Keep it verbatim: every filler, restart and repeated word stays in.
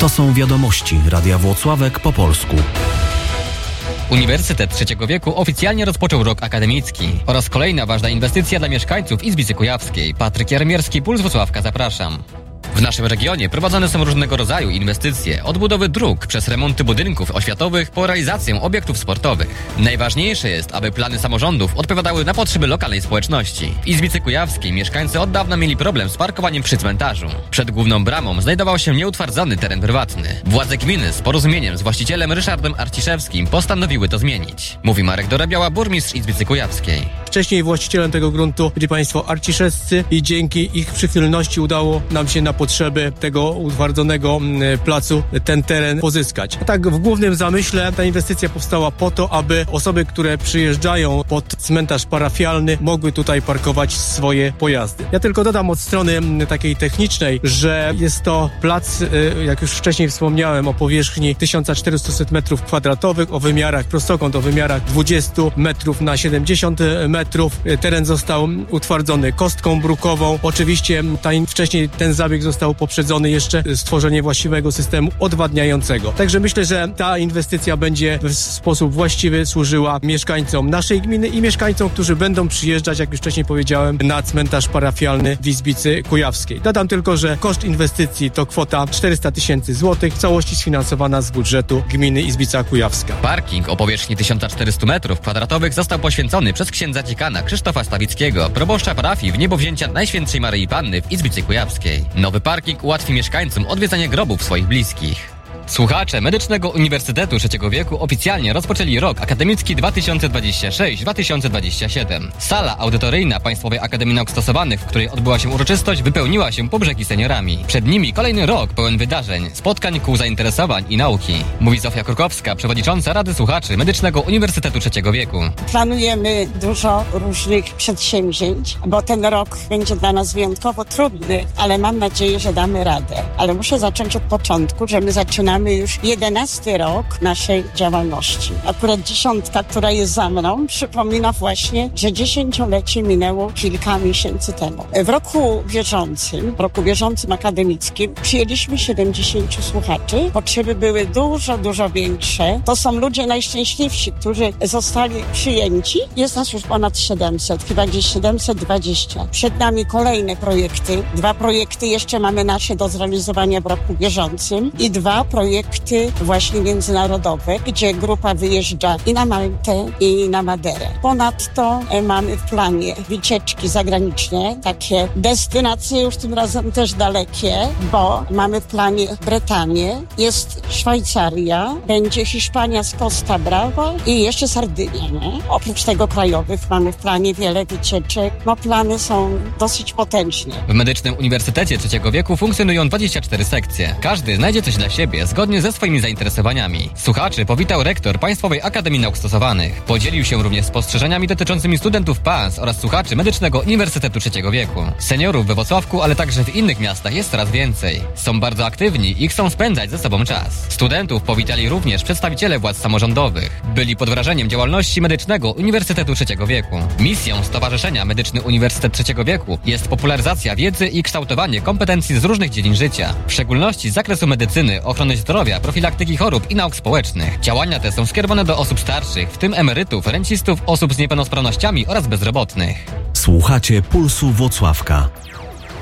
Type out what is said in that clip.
To są wiadomości Radia Włocławek po polsku. Uniwersytet Trzeciego Wieku oficjalnie rozpoczął rok akademicki oraz kolejna ważna inwestycja dla mieszkańców Izbicy Kujawskiej. Patryk Jarmierski, Puls Włocławka, zapraszam. W naszym regionie prowadzone są różnego rodzaju inwestycje, od budowy dróg, przez remonty budynków oświatowych, po realizację obiektów sportowych. Najważniejsze jest, aby plany samorządów odpowiadały na potrzeby lokalnej społeczności. W Izbicy Kujawskiej mieszkańcy od dawna mieli problem z parkowaniem przy cmentarzu. Przed główną bramą znajdował się nieutwardzony teren prywatny. Władze gminy z porozumieniem z właścicielem Ryszardem Arciszewskim postanowiły to zmienić. Mówi Marek Dorabiała, burmistrz Izbicy Kujawskiej. Wcześniej właścicielem tego gruntu byli państwo Arciszewscy i dzięki ich przychylności udało nam się na potrzeby tego utwardzonego placu ten teren pozyskać. A tak w głównym zamyśle ta inwestycja powstała po to, aby osoby, które przyjeżdżają pod cmentarz parafialny, mogły tutaj parkować swoje pojazdy. Ja tylko dodam od strony takiej technicznej, że jest to plac, jak już wcześniej wspomniałem, o powierzchni tysiąc czterysta metrów kwadratowych, o wymiarach prostokąt, o wymiarach dwadzieścia metrów na siedemdziesiąt metrów. Teren został utwardzony kostką brukową. Oczywiście ta, wcześniej ten zabieg został poprzedzony jeszcze stworzeniem właściwego systemu odwadniającego. Także myślę, że ta inwestycja będzie w sposób właściwy służyła mieszkańcom naszej gminy i mieszkańcom, którzy będą przyjeżdżać, jak już wcześniej powiedziałem, na cmentarz parafialny w Izbicy Kujawskiej. Dodam tylko, że koszt inwestycji to kwota czterysta tysięcy złotych, w całości sfinansowana z budżetu gminy Izbica Kujawska. Parking o powierzchni tysiąc czterysta metrów kwadratowych został poświęcony przez księdza dziekana Krzysztofa Stawickiego, proboszcza parafii w niebowzięcia Najświętszej Maryi Panny w Izbicy Kujawskiej. Nowy parking ułatwi mieszkańcom odwiedzanie grobów swoich bliskich. Słuchacze Medycznego Uniwersytetu Trzeciego Wieku oficjalnie rozpoczęli rok akademicki dwa tysiące dwudziesty szósty dwa tysiące dwudziesty siódmy. Sala audytoryjna Państwowej Akademii Nauk Stosowanych, w której odbyła się uroczystość, wypełniła się po brzegi seniorami. Przed nimi kolejny rok pełen wydarzeń, spotkań, kół zainteresowań i nauki. Mówi Zofia Krukowska, przewodnicząca Rady Słuchaczy Medycznego Uniwersytetu Trzeciego Wieku. Planujemy dużo różnych przedsięwzięć, bo ten rok będzie dla nas wyjątkowo trudny, ale mam nadzieję, że damy radę. Ale muszę zacząć od początku, że my zaczynamy Mamy już jedenasty rok naszej działalności. Akurat dziesiątka, która jest za mną, przypomina właśnie, że dziesięciolecie minęło kilka miesięcy temu. W roku bieżącym, w roku bieżącym akademickim przyjęliśmy siedemdziesięciu słuchaczy. Potrzeby były dużo, dużo większe. To są ludzie najszczęśliwsi, którzy zostali przyjęci. Jest nas już ponad siedemset, chyba gdzieś siedemset dwadzieścia. Przed nami kolejne projekty. Dwa projekty jeszcze mamy nasze do zrealizowania w roku bieżącym i dwa projekty projekty właśnie międzynarodowe, gdzie grupa wyjeżdża i na Maltę, i na Maderę. Ponadto e, mamy w planie wycieczki zagraniczne, takie destynacje już tym razem też dalekie, bo mamy w planie Brytanię, jest Szwajcaria, będzie Hiszpania z Costa Brava i jeszcze Sardynia. Nie? Oprócz tego krajowych mamy w planie wiele wycieczek. No plany są dosyć potężne. W Medycznym Uniwersytecie Trzeciego Wieku funkcjonują dwadzieścia cztery sekcje. Każdy znajdzie coś dla siebie, zgodnie ze swoimi zainteresowaniami. Słuchaczy powitał rektor Państwowej Akademii Nauk Stosowanych. Podzielił się również spostrzeżeniami dotyczącymi studentów P A S oraz słuchaczy Medycznego Uniwersytetu Trzeciego Wieku. Seniorów we Włocławku, ale także w innych miastach jest coraz więcej. Są bardzo aktywni i chcą spędzać ze sobą czas. Studentów powitali również przedstawiciele władz samorządowych. Byli pod wrażeniem działalności Medycznego Uniwersytetu Trzeciego Wieku. Misją Stowarzyszenia Medyczny Uniwersytet Trzeciego Wieku jest popularyzacja wiedzy i kształtowanie kompetencji z różnych dziedzin życia, w szczególności z zakresu medycyny, ochrony zdrowia, profilaktyki chorób i nauk społecznych. Działania te są skierowane do osób starszych, w tym emerytów, rencistów, osób z niepełnosprawnościami oraz bezrobotnych. Słuchacie Pulsu Włocławka.